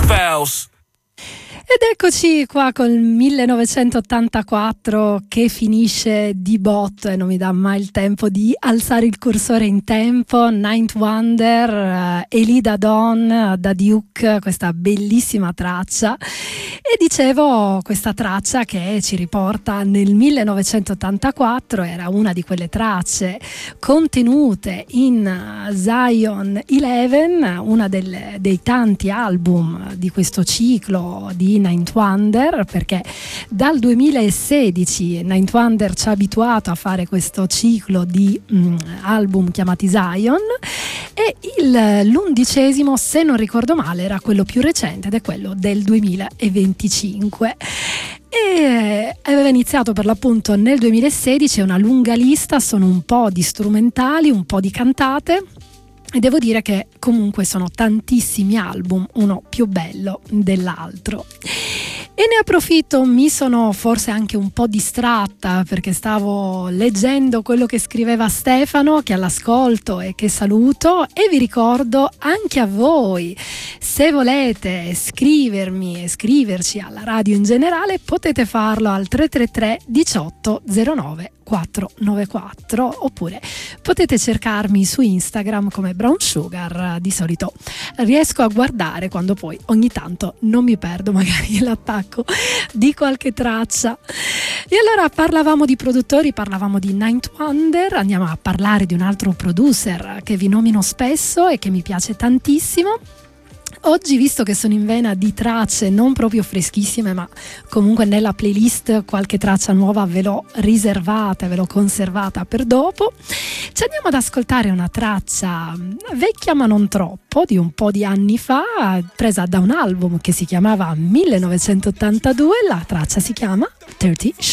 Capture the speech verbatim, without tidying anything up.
Fails. Ed eccoci qua col millenovecentottantaquattro che finisce di botto e non mi dà mai il tempo di alzare il cursore in tempo. Ninth Wonder, uh, Elida Dawn da Duke, questa bellissima traccia. E dicevo, questa traccia che ci riporta nel millenovecentottantaquattro era una di quelle tracce contenute in Zion eleven, una delle, dei tanti album di questo ciclo di Ninth Wonder, perché dal duemilasedici Ninth Wonder ci ha abituato a fare questo ciclo di mh, album chiamati Zion, e il, l'undicesimo, se non ricordo male, era quello più recente ed è quello del duemilaventicinque. E aveva iniziato per l'appunto nel duemilasedici, è una lunga lista, sono un po' di strumentali, un po' di cantate. E devo dire che comunque sono tantissimi album, uno più bello dell'altro. E ne approfitto, mi sono forse anche un po' distratta perché stavo leggendo quello che scriveva Stefano, che all'ascolto e che saluto, e vi ricordo anche a voi, se volete scrivermi e scriverci alla radio in generale, potete farlo al tre tre tre diciotto zero nove quattrocentonovantaquattro, oppure potete cercarmi su Instagram come Brown Sugar. Di solito riesco a guardare quando poi ogni tanto non mi perdo magari l'attacco di qualche traccia. E allora parlavamo di produttori, parlavamo di Ninth Wonder, andiamo a parlare di un altro producer che vi nomino spesso e che mi piace tantissimo. Oggi, visto che sono in vena di tracce non proprio freschissime, ma comunque nella playlist qualche traccia nuova ve l'ho riservata, ve l'ho conservata per dopo, ci andiamo ad ascoltare una traccia vecchia ma non troppo, di un po' di anni fa, presa da un album che si chiamava millenovecentottantadue. La traccia si chiama thirty